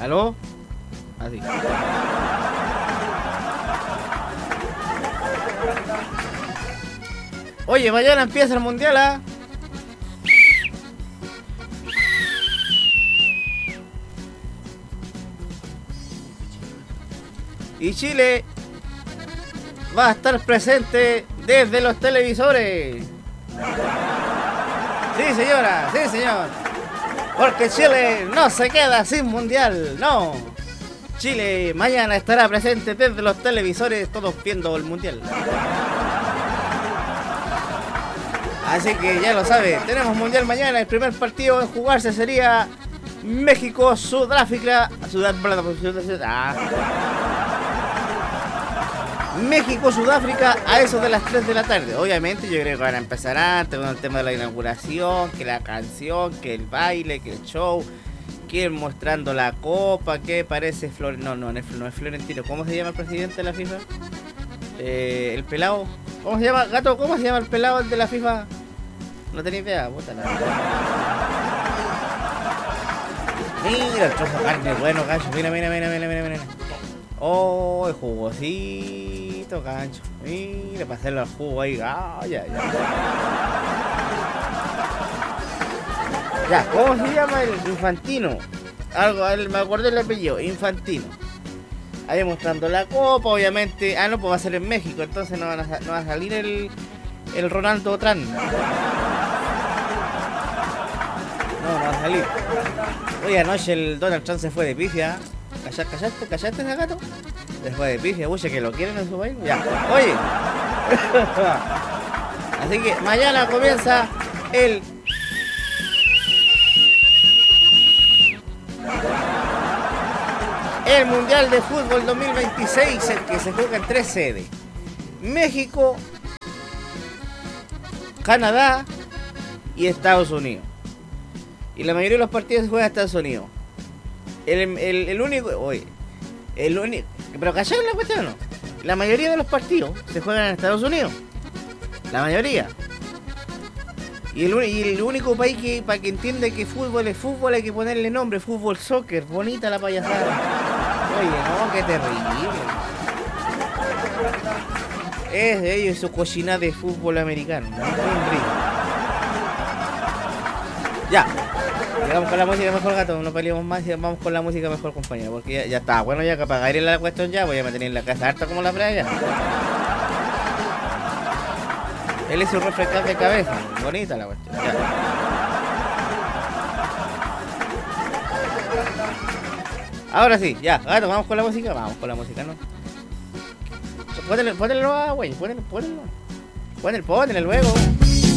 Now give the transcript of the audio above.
¿Aló? Así. Oye, mañana empieza el mundial, ¿ah? Y Chile va a estar presente desde los televisores. Sí, señora, sí, señor. Porque Chile no se queda sin mundial, no. Chile mañana estará presente desde los televisores, todos viendo el mundial. Así que ya lo sabe, tenemos mundial mañana. El primer partido en jugarse sería México-Sudáfrica. México-Sudáfrica a eso de las 3 de la tarde. Obviamente yo creo que van a empezar antes con el tema de la inauguración, que la canción, que el baile, que el show, que ir mostrando la copa, que parece no es Florentino. ¿Cómo se llama el presidente de la FIFA? El pelado. ¿Cómo se llama, gato? ¿Cómo se llama el pelado de la FIFA? No tenía idea, puta la. Mira el trozo de carne bueno, gancho. Mira. Oh, el jugosito, gancho. Mira, para hacerlo al jugo ahí. Ah, ya. Ya, ¿cómo se llama el Infantino? Algo, me acuerdo el apellido, Infantino. Ahí mostrando la copa, obviamente. Ah, no, pues va a ser en México, entonces no va a salir el Ronaldo Tran. No va a salir. Oye, anoche el Donald Trump se fue de pifia. ¿Callaste ese gato? Se fue de pifia, buche, que lo quieren en su país. Ya, oye. Así que mañana comienza el Mundial de Fútbol 2026, el que se juega en 3 sedes. México, Canadá y Estados Unidos. Y la mayoría de los partidos se juegan en Estados Unidos. El único... Pero ¿callaron la cuestión o no? La mayoría de los partidos se juegan en Estados Unidos. La mayoría. Y el único país que, para que entienda que fútbol es fútbol, hay que ponerle nombre, fútbol, soccer, bonita la payasada. Oye, no, qué terrible. Es de ellos su cocina de fútbol americano, ¿no? Ya. Llegamos con la música mejor, gato, no peleemos más y vamos con la música mejor, compañero. Porque ya está, bueno, ya que para caer en la cuestión ya, voy a mantener en la casa harta como la playa. Él es un refrescante de cabeza, bonita la cuestión. Ya. Ahora sí, ya, gato, vamos con la música, ¿no? Pónelo, güey, pónelo luego.